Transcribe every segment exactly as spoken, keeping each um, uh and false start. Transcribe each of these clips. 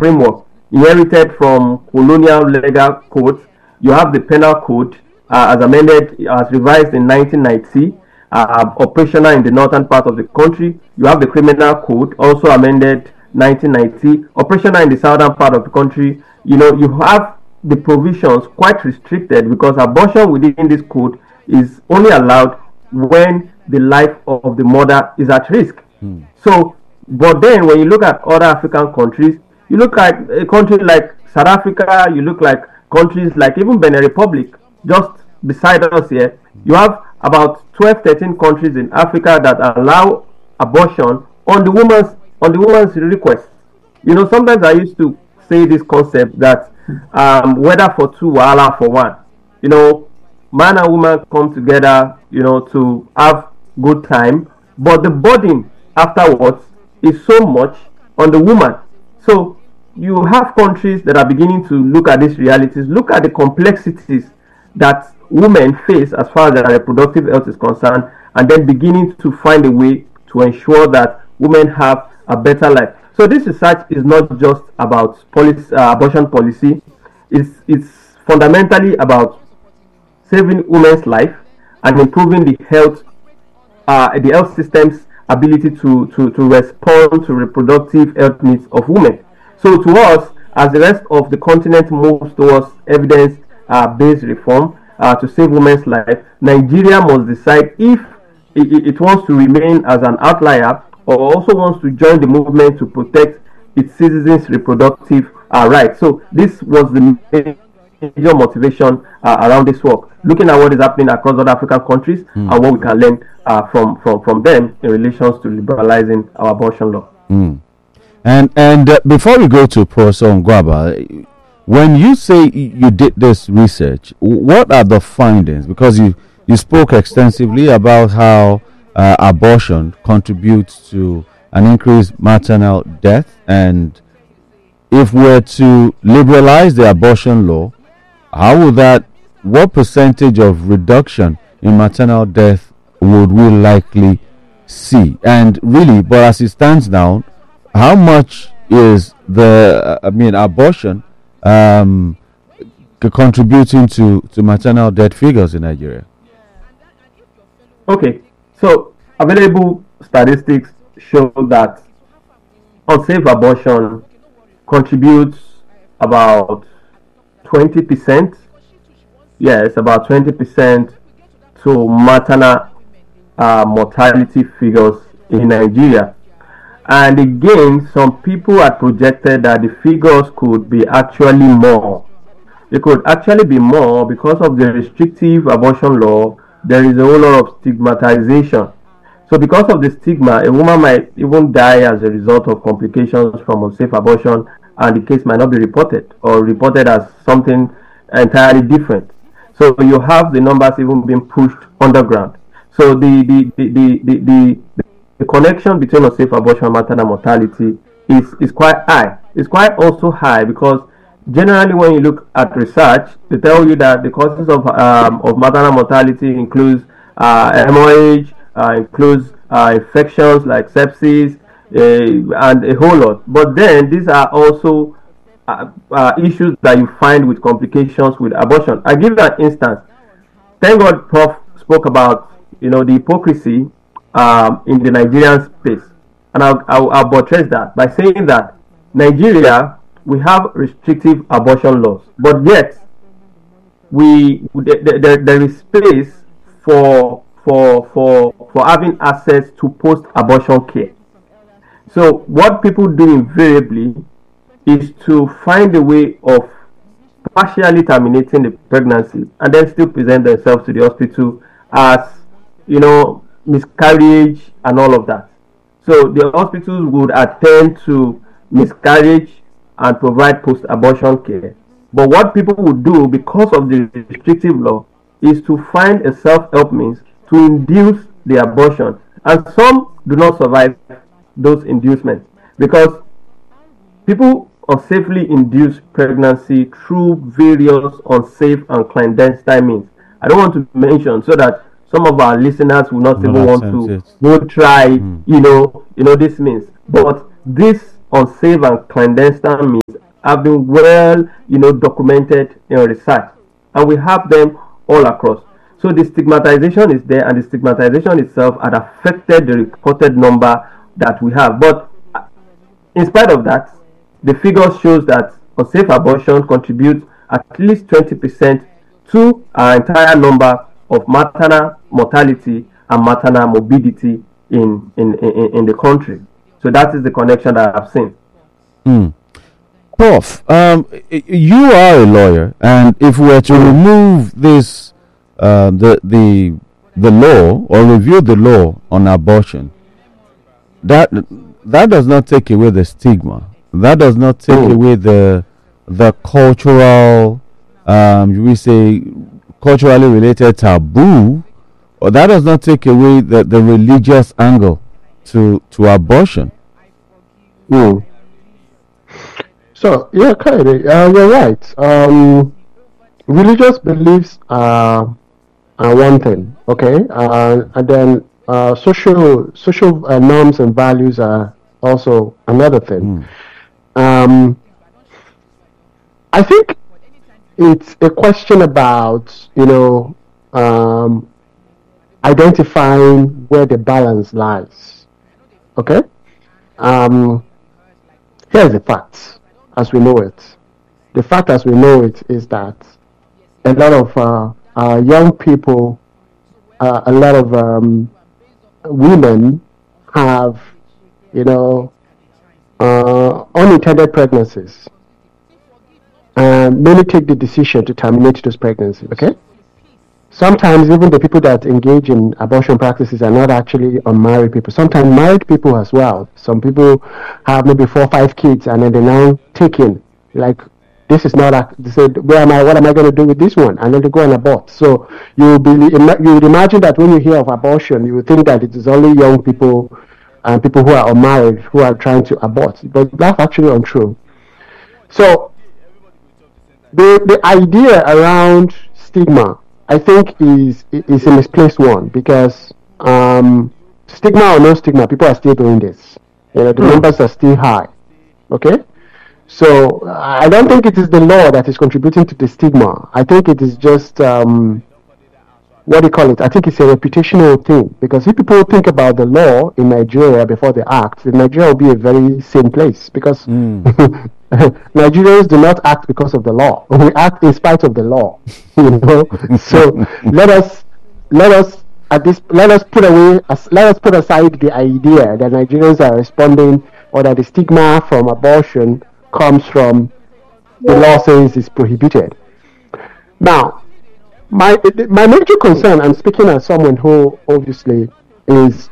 framework inherited from colonial legal codes. You have the penal code uh, as amended, as revised in nineteen ninety, uh, operational in the northern part of the country. You have the criminal code, also amended nineteen ninety, operational in the southern part of the country. You know, you have the provisions quite restricted because abortion within this code is only allowed when the life of the mother is at risk. Mm. So, but then when you look at other African countries, you look at a country like South Africa, you look like countries like even Benin Republic, just beside us here, you have about twelve, thirteen countries in Africa that allow abortion on the woman's on the woman's request. You know, sometimes I used to say this concept that um, whether for two, wahala for one. You know, man and woman come together, you know, to have good time, but the burden afterwards is so much on the woman. So you have countries that are beginning to look at these realities, look at the complexities that women face as far as their reproductive health is concerned, and then beginning to find a way to ensure that women have a better life. So this research is not just about policy, uh, abortion policy. It's, it's fundamentally about saving women's life and improving the health, uh, the health system's ability to, to, to respond to reproductive health needs of women. So to us, as the rest of the continent moves towards evidence-based uh, reform uh, to save women's life, Nigeria must decide if it, it wants to remain as an outlier or also wants to join the movement to protect its citizens' reproductive uh, rights. So this was the major motivation uh, around this work, looking at what is happening across other African countries mm. and what we can learn uh, from, from, from them in relation to liberalizing our abortion law. Mm. And and uh, before we go to Professor Ngwaba, when you say you did this research, what are the findings? Because you, you spoke extensively about how uh, abortion contributes to an increased maternal death, and if we're to liberalize the abortion law, how would that, what percentage of reduction in maternal death would we likely see? And really, but as it stands now, how much is the, uh, I mean, abortion um, contributing to, to maternal death figures in Nigeria? Okay, so available statistics show that unsafe abortion contributes about twenty percent, yes, about twenty percent to maternal uh, mortality figures in Nigeria. And again, some people had projected that the figures could be actually more. It could actually be more because of the restrictive abortion law. There is a whole lot of stigmatization. So because of the stigma, a woman might even die as a result of complications from unsafe abortion, and the case might not be reported or reported as something entirely different. So you have the numbers even being pushed underground. So the the the the, the, the, the connection between unsafe abortion and maternal mortality is, is quite high. It's quite also high because generally when you look at research, they tell you that the causes of um, of maternal mortality includes uh, hemorrhage, uh, includes uh, infections like sepsis, uh, and a whole lot. But then these are also uh, uh, issues that you find with complications with abortion. I give you an instance. Thank God Prof spoke about, you know, the hypocrisy um, in the Nigerian space. And I'll, I'll, I'll buttress that by saying that Nigeria, we have restrictive abortion laws, but yet we there, there, there is space for for for for having access to post-abortion care. So what people do invariably is to find a way of partially terminating the pregnancy and then still present themselves to the hospital as, you know, miscarriage and all of that. So the hospitals would attend to miscarriage and provide post-abortion care. But what people would do because of the restrictive law is to find a self-help means to induce the abortion. And some do not survive those inducements because people unsafely induce pregnancy through various unsafe and clandestine means. I don't want to mention so that some of our listeners will not no, even want to go try, mm. you know, you know, this means. But these unsafe and clandestine means have been well, you know, documented in research, and we have them all across. So the stigmatization is there, and the stigmatization itself had affected the reported number that we have. But in spite of that, the figures shows that unsafe abortion contributes at least twenty percent to our entire number of maternal mortality and maternal morbidity in, in, in, in the country. So that is the connection that I've seen. Mm. Prof, um, you are a lawyer, and if we were to remove this, uh, the the the law, or review the law on abortion, that that does not take away the stigma. That does not take Mm. away the the cultural, um, we say, culturally related taboo, or that does not take away the, the religious angle to to abortion. Mm. So, yeah, Kaede, uh, you're right. Um, religious beliefs are, are one thing, okay? Uh, and then uh, social social uh, norms and values are also another thing. Mm. Um, I think it's a question about, you know, um, identifying where the balance lies, okay? Um, here's the fact as we know it. The fact as we know it is that a lot of uh, uh, young people, uh, a lot of um, women have, you know, uh, unintended pregnancies. And many take the decision to terminate those pregnancies, okay? Sometimes even the people that engage in abortion practices are not actually unmarried people. Sometimes married people as well. Some people have maybe four or five kids and then they now take in, like, this is not, a, they said, where am I, what am I going to do with this one? And then they go and abort. So you be, you would imagine that when you hear of abortion, you would think that it is only young people and people who are unmarried who are trying to abort. But that's actually untrue. So the, the idea around stigma, I think, is is a misplaced one, because um, stigma or no stigma, people are still doing this. You know, the numbers are still high. Okay, so I don't think it is the law that is contributing to the stigma. I think it is just um, what do you call it? I think it's a reputational thing, because if people think about the law in Nigeria before they act, then Nigeria will be a very sane place, because Mm. Nigerians do not act because of the law. We act in spite of the law. You know. So let us let us at this let us put away as- let us put aside the idea that Nigerians are responding, or that the stigma from abortion comes from the law says it's prohibited. Now, my my major concern, I'm speaking as someone who obviously is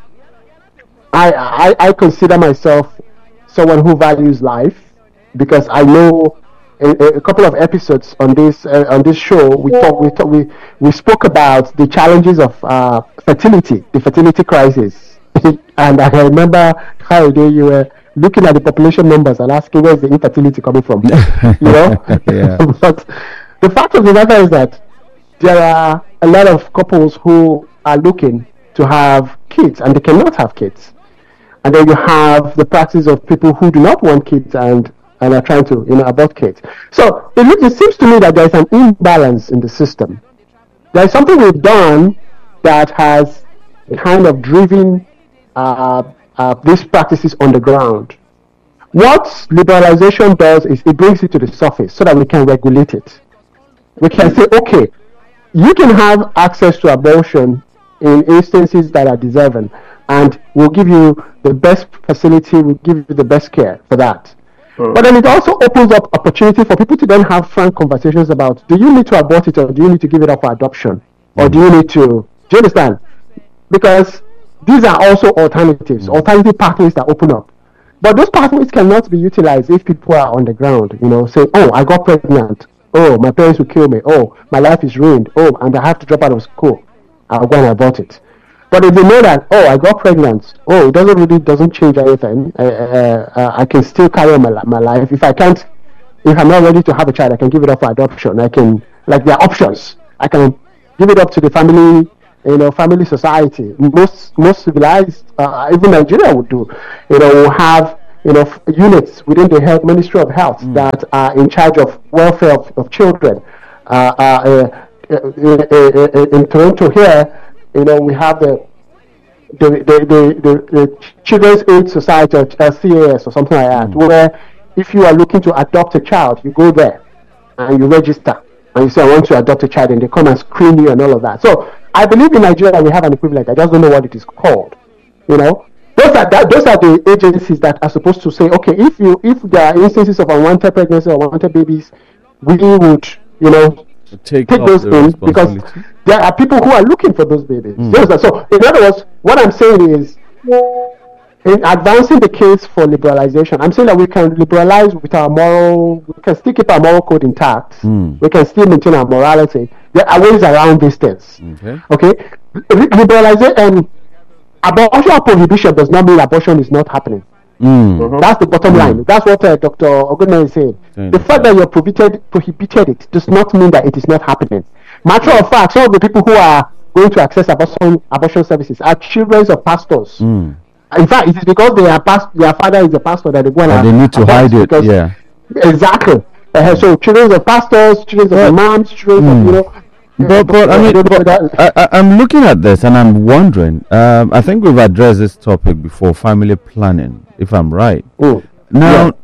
I I, I consider myself someone who values life, because I know a, a couple of episodes on this uh, on this show we talk we talk, we we spoke about the challenges of uh, fertility, the fertility crisis, and I remember how you were looking at the population numbers and asking where's the infertility coming from, you know. Yeah. But the fact of the matter is that there are a lot of couples who are looking to have kids and they cannot have kids. And then you have the practice of people who do not want kids and, and are trying to, you know, abort kids. So it, looks- it seems to me that there is an imbalance in the system. There is something we've done that has kind of driven uh, uh, these practices on the ground. What liberalization does is it brings it to the surface so that we can regulate it. We can say, okay, you can have access to abortion in instances that are deserving, and we'll give you the best facility, we'll give you the best care for that. Mm. But then it also opens up opportunity for people to then have frank conversations about, do you need to abort it, or do you need to give it up for adoption? Or do you need to, do you understand? Because these are also alternatives, alternative pathways that open up. But those pathways cannot be utilized if people are on the ground, you know, saying, oh, I got pregnant. Oh, my parents will kill me. Oh, my life is ruined. Oh, and I have to drop out of school. I'll go and abort it. But if they know that, oh, I got pregnant, oh, it doesn't really doesn't change anything. Uh, uh, uh, I can still carry on my, li- my life. If I can't, if I'm not ready to have a child, I can give it up for adoption. I can, like, there are options. I can give it up to the family, you know, family society. Most most civilized, uh, even Nigeria would do, you know, will have you know, f- units within the health Ministry of Health mm. that are in charge of welfare of, of children. Uh, uh, uh, uh, uh, uh, in Toronto here, you know, we have the the the, the, the, the Children's Aid Society, or uh, C A S or something like that, mm. where if you are looking to adopt a child, you go there and you register and you say, I want to adopt a child, and they come and screen you and all of that. So I believe in Nigeria we have an equivalent. I just don't know what it is called. You know, those are that, those are the agencies that are supposed to say, okay, if you if there are instances of unwanted pregnancy or unwanted babies, we would, you know, take, take those in, because there are people who are looking for those babies. Mm. Yes, so in other words, what I'm saying is, in advancing the case for liberalization, I'm saying that we can liberalize with our moral, we can still keep our moral code intact. Mm. We can still maintain our morality. There are ways around these things. Okay. Okay. Liberalization and abortion or prohibition does not mean abortion is not happening. Mm. Mm-hmm. That's the bottom mm. line. That's what uh, Doctor Oguna is saying. Mm. The fact that you prohibited prohibited it does not mean that it is not happening. Matter of fact, some of the people who are going to access abortion abortion services are children of pastors. Mm. In fact, it is because they are past, their father is a pastor that they go and, and they need to hide it. Because, yeah, exactly. Uh, so children of pastors, children of imams, children mm. of, you know. But, but I mean, but I, I, I'm looking at this and I'm wondering. Um, I think we've addressed this topic before, family planning, if I'm right. Mm. Now, yeah.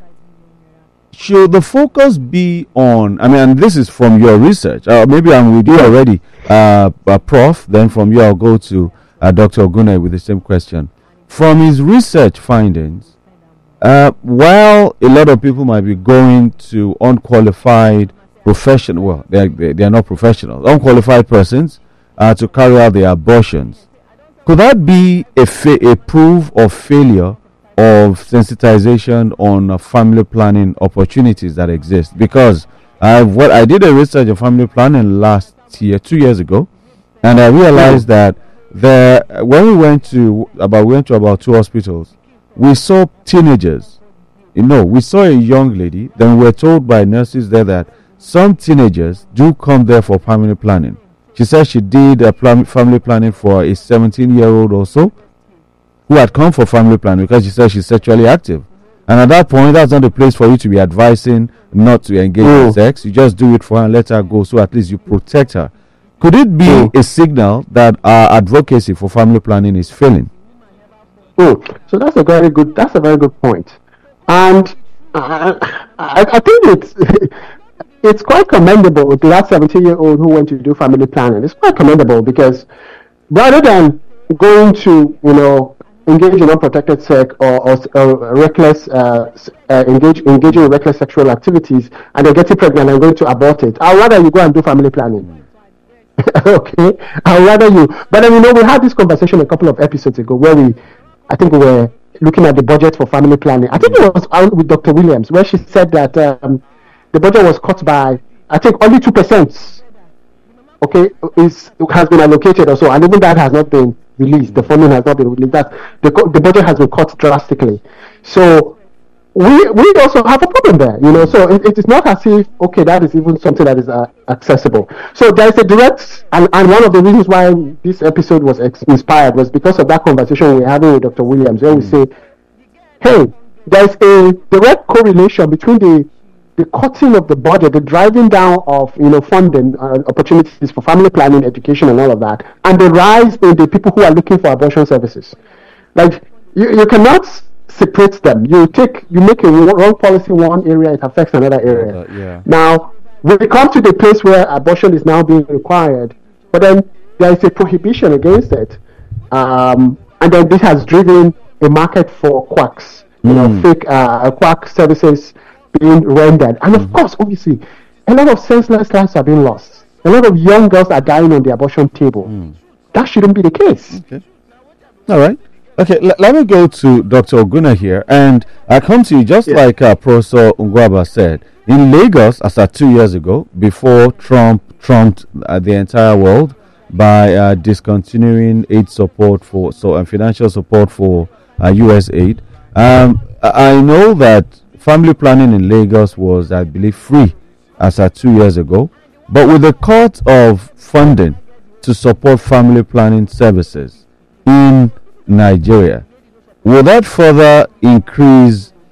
should the focus be on? I mean, and this is from your research. Uh, maybe I'm with you already, uh, uh, Prof. Then from you, I'll go to uh, Doctor Oguna with the same question. From his research findings, uh, while a lot of people might be going to unqualified professional, well, they are, they are not professionals, unqualified persons uh, to carry out their abortions, could that be a, fa- a proof of failure of sensitization on uh, family planning opportunities that exist? Because uh, what I did a research on family planning last year, two years ago, and I realized that there, when we went to about we went to about two hospitals, we saw teenagers. You know, we saw a young lady. Then we were told by nurses there that some teenagers do come there for family planning. She said she did a plan, family planning for a seventeen-year-old or so who had come for family planning because she said she's sexually active. And at that point, that's not the place for you to be advising not to engage mm. in sex. You just do it for her and let her go, so at least you protect her. Could it be mm. a signal that our advocacy for family planning is failing? Mm. So that's a very good. That's a very good point, and I, I, I think it's it's quite commendable. That seventeen-year-old who went to do family planning, it's quite commendable because rather than going to you know engage in unprotected sex or, or, or reckless uh, uh, engage engaging in reckless sexual activities and then getting pregnant and going to abort it, I'd rather you go and do family planning. Okay, I'd rather you. But then, you know, we had this conversation a couple of episodes ago where we, I think we were looking at the budget for family planning. I think it was out with Doctor Williams, where she said that um, the budget was cut by, I think, only two percent. Okay, is has been allocated or so, and even that has not been released. The funding has not been released. That the the budget has been cut drastically. So we we also have a problem there, you know. So it, it is not as if okay, that is even something that is uh, accessible. So there is a direct, and, and one of the reasons why this episode was ex- inspired was because of that conversation we were having with Doctor Williams, where we say, hey, there is a direct correlation between the the cutting of the budget, the driving down of you know funding uh, opportunities for family planning, education, and all of that, and the rise in the people who are looking for abortion services. Like you, you cannot separate them. You take, you make a wrong policy in one area, it affects another area. Uh, yeah. Now, we come to the place where abortion is now being required, but then there is a prohibition against it, um, and then this has driven a market for quacks, you mm. know, fake uh, quack services being rendered, and of mm. course, obviously, a lot of senseless lives are being lost. A lot of young girls are dying on the abortion table. Mm. That shouldn't be the case. Okay. All right. Okay, l- let me go to Doctor Oguna here, and I come to you just yeah. like uh, Professor Ngwaba said. In Lagos, as of two years ago, before Trump trumped uh, the entire world by uh, discontinuing aid support for so and financial support for uh, U S aid, um, I know that family planning in Lagos was, I believe, free as of two years ago, but with the cut of funding to support family planning services in Nigeria, will that further increase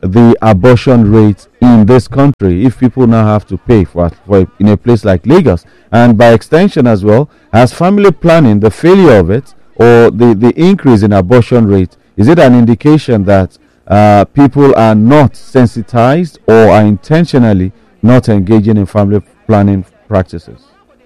the abortion rate in this country if people now have to pay for, for in a place like Lagos? And by extension as well, has family planning, the failure of it, or the, the increase in abortion rate, is it an indication that uh, people are not sensitized or are intentionally not engaging in family planning practices?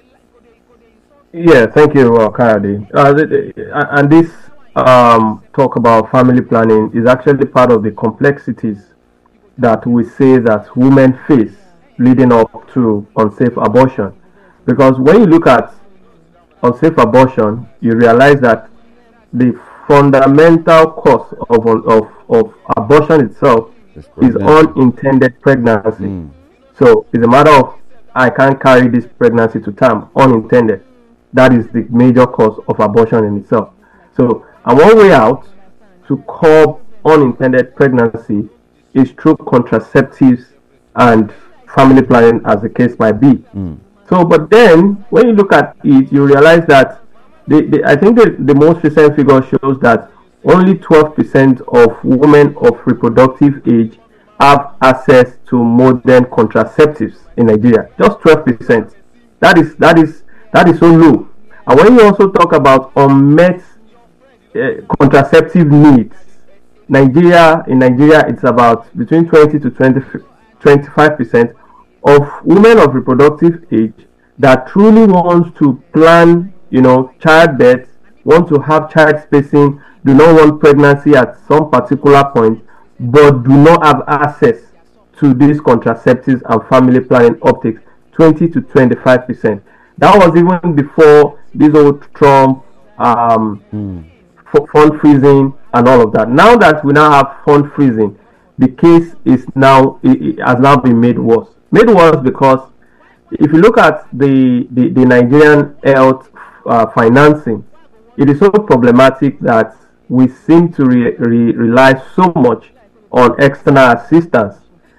Yeah, thank you, uh, Kayode. Uh, the- the- uh, and this um, talk about family planning is actually part of the complexities that we say that women face leading up to unsafe abortion. Because when you look at unsafe abortion, you realize that the fundamental cause of, of, of abortion itself Yes, is pregnancy. unintended pregnancy. Mm. So it's a matter of I can't carry this pregnancy to term, unintended. That is the major cause of abortion in itself. So, and one way out to curb unintended pregnancy is through contraceptives and family planning, as the case might be. Mm. So, but then when you look at it, you realize that the, the, I think the, the most recent figure shows that only twelve percent of women of reproductive age have access to modern contraceptives in Nigeria. Just twelve percent. That is that is that is so low. And when you also talk about unmet uh, contraceptive needs, Nigeria in Nigeria it's about between twenty to twenty, twenty-five percent of women of reproductive age that truly wants to plan, you know, childbirth, want to have child spacing, do not want pregnancy at some particular point, but do not have access to these contraceptives and family planning optics, twenty to twenty-five percent. That was even before this old Trump um, Mm. f- fund freezing and all of that. Now that we now have fund freezing, the case is now it, it has now been made worse. Made worse because if you look at the the, the Nigerian health uh, financing, it is so problematic that we seem to re- re- rely so much on external assistance.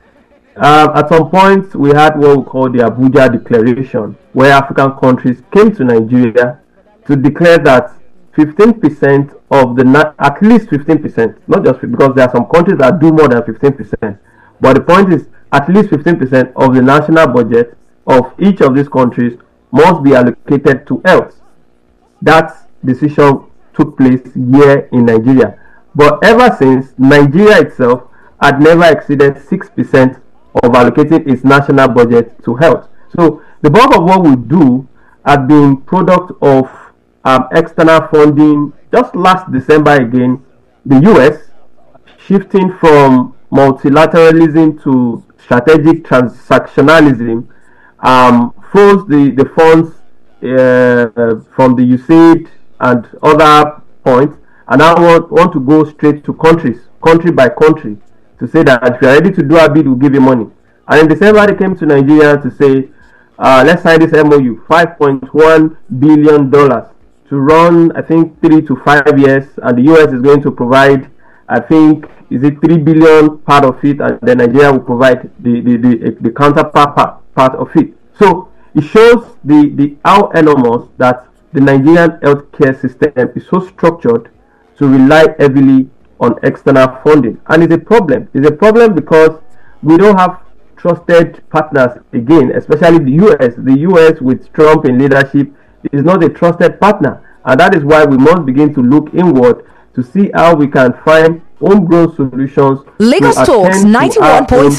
Um, at some point, we had what we call the Abuja Declaration, where African countries came to Nigeria to declare that fifteen percent of the, na- at least fifteen percent, not just because there are some countries that do more than fifteen percent, but the point is at least fifteen percent of the national budget of each of these countries must be allocated to health. That decision took place here in Nigeria. But ever since, Nigeria itself had never exceeded six percent of allocating its national budget to health. So the bulk of what we do had been product of um, external funding. Just last December again, the U S shifting from multilateralism to strategic transactionalism um, froze the, the funds uh, from the U S A I D and other points, and I want, want to go straight to countries, country by country, to say that if you are ready to do a bid, we'll give you money. And in December, they came to Nigeria to say, uh, let's sign this M O U, five point one billion dollars to run, I think, three to five years, and the U S is going to provide, I think, is it three billion part of it, and then Nigeria will provide the the, the, the counterpart part, part of it. So it shows the, the how enormous that the Nigerian healthcare system is so structured to rely heavily on external funding, and it's a problem. It's a problem because we don't have trusted partners again, especially the U S. The U S with Trump in leadership is not a trusted partner, and that is why we must begin to look inward to see how we can find homegrown solutions. Lagos to Talks attend to our ninety-one point own